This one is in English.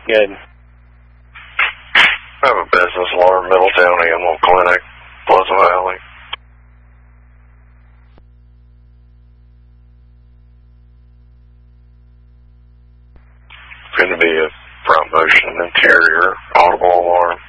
Good. I have a business alarm, Middletown Animal Clinic, Pleasant Valley. Going to be a front motion interior audible alarm.